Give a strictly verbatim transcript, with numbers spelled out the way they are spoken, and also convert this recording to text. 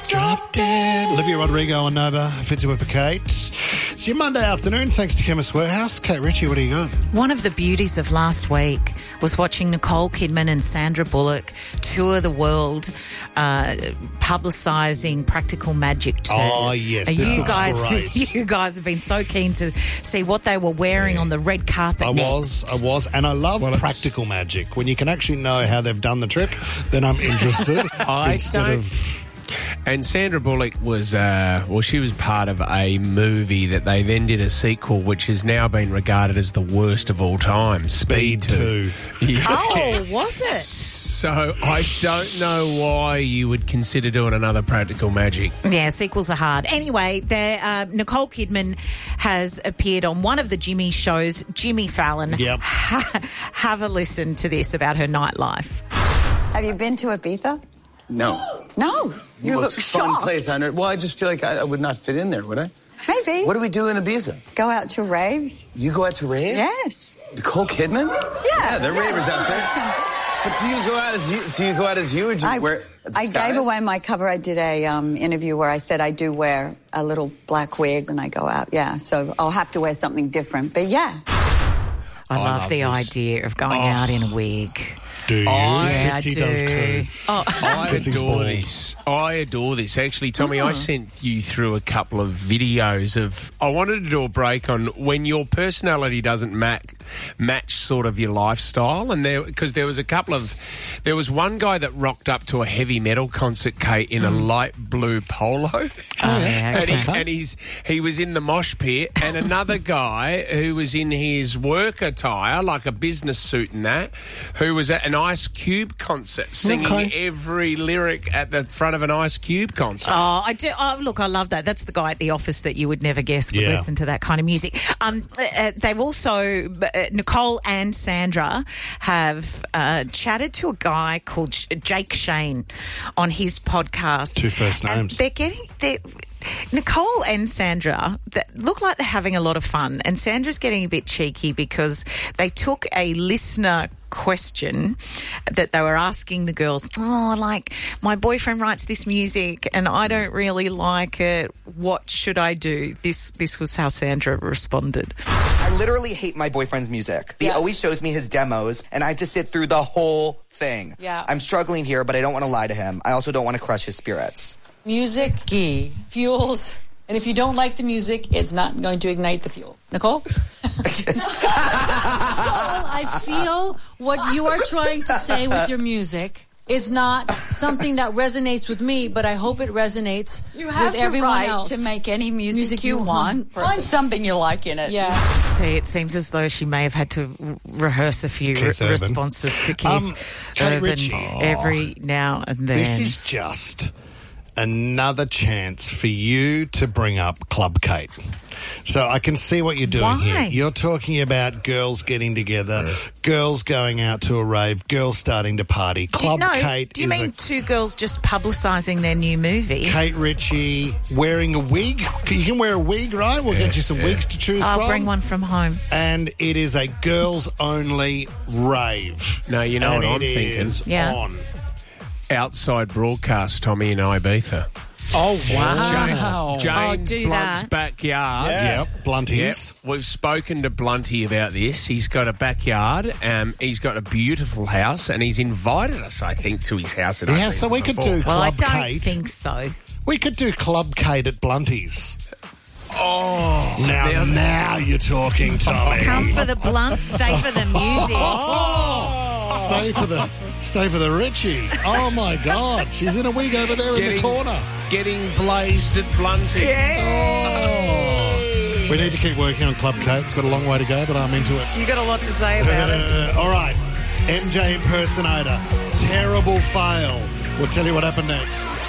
Drop Dead. Olivia Rodrigo on Nova, Fitzy Whipper Kate. It's your Monday afternoon, thanks to Chemist Warehouse. Kate Ritchie, what do you got? One of the beauties of last week was watching Nicole Kidman and Sandra Bullock tour the world, uh, publicising Practical Magic two. Oh, yes, this you looks guys, great. You guys have been so keen to see what they were wearing yeah. on the red carpet I next. was, I was, and I love well, Practical Magic. When you can actually know how they've done the trick, then I'm interested. I instead don't... of... And Sandra Bullock was, uh, well, she was part of a movie that they then did a sequel, which has now been regarded as the worst of all time, Speed, Speed two. Yeah. Oh, was it? So I don't know why you would consider doing another Practical Magic. Yeah, sequels are hard. Anyway, there, uh, Nicole Kidman has appeared on one of the Jimmy shows, Jimmy Fallon. Yep. Ha- have a listen to this about her nightlife. Have you been to Ibiza? No. No? You Most look fun shocked. place on earth. Well, I just feel like I, I would not fit in there, would I? Maybe. What do we do in Ibiza? Go out to raves. You go out to raves? Yes. Nicole Kidman? Yeah. Yeah, they're yeah. ravers out there. But do you go out as you? Do you go out as you, or do you I, wear a I disguise? gave away my cover. I did a um, interview where I said I do wear a little black wig and I go out. Yeah, so I'll have to wear something different. But yeah. I, I love, love the this. idea of going Oh. out in a wig. Do you? I- Yeah, I Fitzy do. does too. Oh. I Because he's adore bald. this. I adore this. Actually, Tommy, I sent you through a couple of videos of... I wanted to do a break on when your personality doesn't match, match sort of your lifestyle. And there, because there was a couple of... There was one guy that rocked up to a heavy metal concert, Kate, in a light blue polo. Oh, yeah, And, he, okay. and he's he was in the mosh pit, and another guy who was in his work attire, like a business suit and that, who was at an Ice Cube concert, singing Okay. every lyric at the front of an Ice Cube concert. Oh, I do. Oh, look, I love that. That's the guy at the office that you would never guess would Yeah. listen to that kind of music. Um, uh, they've also, uh, Nicole and Sandra have uh, chatted to a guy called Jake Shane on his podcast. Two first And names. they're getting... They're, Nicole and Sandra that look like they're having a lot of fun, and Sandra's getting a bit cheeky because they took a listener question that they were asking the girls, oh, like, my boyfriend writes this music and I don't really like it. What should I do? This this was how Sandra responded. I literally hate my boyfriend's music. He Yes. always shows me his demos, and I have to sit through the whole thing. Yeah. I'm struggling here, but I don't want to lie to him. I also don't want to crush his spirits. Music fuels, and if you don't like the music, it's not going to ignite the fuel. Nicole? So I feel what you are trying to say with your music is not something that resonates with me, but I hope it resonates You have with the everyone right else. to make any music, Music you you want. want. Find something you like in it. Yeah. See, it seems as though she may have had to r- rehearse a few re- Keith Urban. responses to Keith Um, Kate Urban Ritchie. every now and then. This is just another chance for you to bring up Club Kate. So I can see what you're doing Why? here. You're talking about girls getting together, girls going out to a rave, girls starting to party. Do you- Club no, Kate do you is mean a two girls just publicising their new movie? Kate Ritchie wearing a wig. You can wear a wig, right? We'll get you some wigs to choose I'll from. bring one from home. And it is a girls-only rave. No, you know and what I'm it thinking? is Yeah. on. Outside broadcast, Tommy in Ibiza. Oh, James, James Oh, do Blunt's that. backyard. Yep, Blunties. Yep. We've spoken to Blunty about this. He's got a backyard. Um, he's got a beautiful house, and he's invited us, I think, to his house. At Yeah, so we could do Well, I Club don't Kate. think so. We could do Club Kate at Blunties. Oh, Now, now- now you're talking, Tommy. Come for the blunt, stay for the music. Stay for the stay for the Richie. Oh my God, she's in a wig over there in the Getting- corner. getting blazed at Blunty. Oh. We need to keep working on Club Kate. It's got a long way to go, but I'm into it. You got a lot to say about it. Uh, all right, M J impersonator, terrible fail. We'll tell you what happened next.